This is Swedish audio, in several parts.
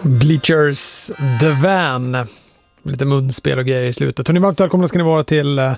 Bleachers The Van. Lite munspel och grejer i slutet. Och ni varmt välkomna ska ni vara till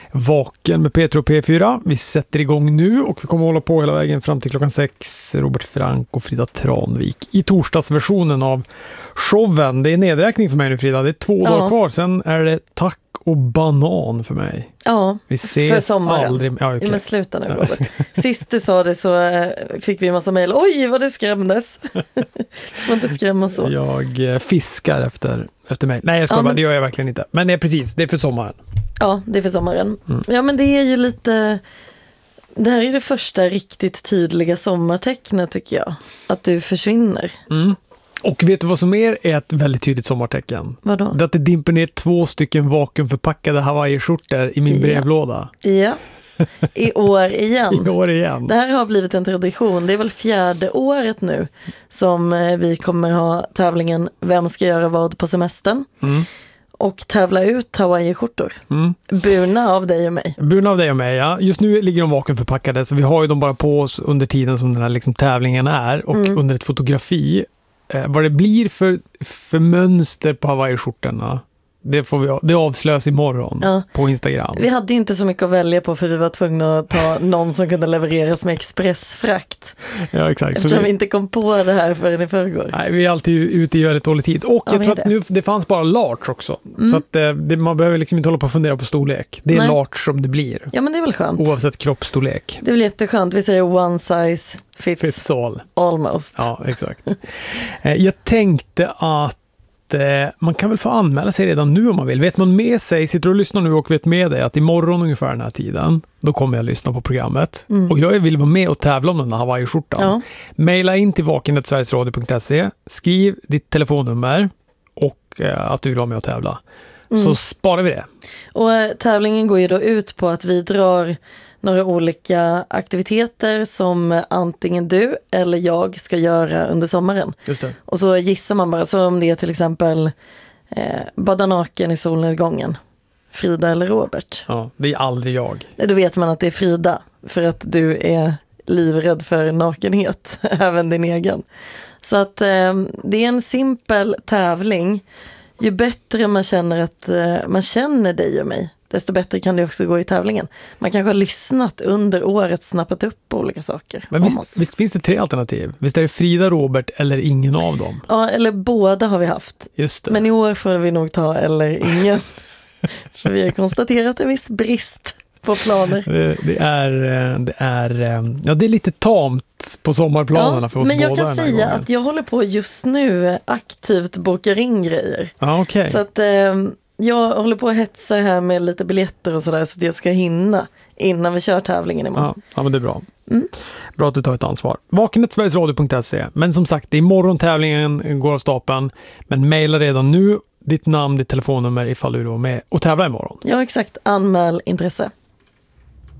Vaken med Petro och P4. Vi sätter igång nu och vi kommer hålla på hela vägen fram till klockan 6. Robert Frank och Frida Tranvik i torsdagsversionen av showen. Det är nedräkning för mig nu, Frida. Det är 2 dagar kvar. Sen är det tack och banan för mig. Ja, vi ses för sommaren. Aldrig. Ja, okay. Men sluta nu, Robert. Sist du sa det så fick vi en massa mejl. Oj, vad det skrämdes. Du får inte skrämma så. Jag fiskar efter mig. Nej, jag ska bara, det gör jag verkligen inte. Men det är precis, det är för sommaren. Ja, det är för sommaren. Ja, men det är ju lite... Det här är det första riktigt tydliga sommartecknet, tycker jag. Att du försvinner. Mm. Och vet du vad som är ett väldigt tydligt sommartecken? Vadå? Det är att det dimper ner 2 stycken vakuumförpackade Hawaii-skjortor i min brevlåda. Ja, i år igen. I år igen. Det här har blivit en tradition. Det är väl 4:e året nu som vi kommer ha tävlingen Vem ska göra vad på semestern? Och tävla ut Hawaii-skjortor. Burna av dig och mig. Burna av dig och mig, ja. Just nu ligger de vakuumförpackade, så vi har ju dem bara på oss under tiden som den här liksom tävlingen är. Och under ett fotografi. Vad det blir för mönster på Hawaii-skjortorna, det avslöjas imorgon på Instagram. Vi hade inte så mycket att välja på, för vi var tvungna att ta någon som kunde levereras med expressfrakt. Ja, exakt. Eftersom vi inte kom på det här förrän i förrgår. Nej, vi är alltid ute i väldigt dålig tid. Och jag tror att nu, det fanns bara large också. Så att man behöver liksom inte hålla på att fundera på storlek. Det är large som det blir. Ja, men det är väl skönt. Oavsett kroppsstorlek. Det är väl jätteskönt. Vi säger one size fits all. Almost. Ja, exakt. Jag tänkte att man kan väl få anmäla sig redan nu om man vill. Vet man med sig, sitter och lyssnar nu och vet med dig att imorgon ungefär den här tiden, då kommer jag lyssna på programmet. Och jag vill vara med och tävla om den här Hawaii-skjortan. Maila in till vaken@sverigesradio.se, skriv ditt telefonnummer och att du vill vara med och tävla. Så sparar vi det. Och tävlingen går ju då ut på att vi drar några olika aktiviteter som antingen du eller jag ska göra under sommaren. Just det. Och så gissar man bara, så om det är till exempel bada naken i solnedgången, Frida eller Robert. Ja, det är aldrig jag. Då vet man att det är Frida, för att du är livrädd för nakenhet, även din egen. Så att det är en simpel tävling. Ju bättre man känner att man känner dig och mig, desto bättre kan det också gå i tävlingen. Man kanske har lyssnat under året, snappat upp på olika saker. Men visst finns det 3 alternativ? Visst är det Frida, Robert eller ingen av dem? Ja, eller båda har vi haft. Just det. Men i år får vi nog ta eller ingen. För vi har konstaterat en viss brist på planer. Det är lite tamt på sommarplanerna för oss båda. Men jag kan säga att jag håller på just nu aktivt bokar in grejer. Okay. Så att jag håller på att hetsa här med lite biljetter och sådär, så att jag ska hinna innan vi kör tävlingen imorgon. Ja, men det är bra. Bra att du tar ett ansvar. Vaken@sverigesradio.se. Men som sagt, det är imorgon tävlingen går av stapeln. Men mejla redan nu ditt namn, ditt telefonnummer ifall du är med och tävlar imorgon. Ja, exakt. Anmäl intresse.